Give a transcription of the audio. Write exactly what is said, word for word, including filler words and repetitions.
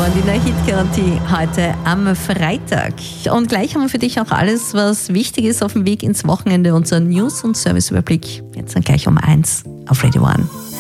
waren die neue Hit-Garantie heute am Freitag. Und gleich haben wir für dich auch alles, was wichtig ist auf dem Weg ins Wochenende. Unser News- und Serviceüberblick jetzt dann gleich um eins auf Radio One.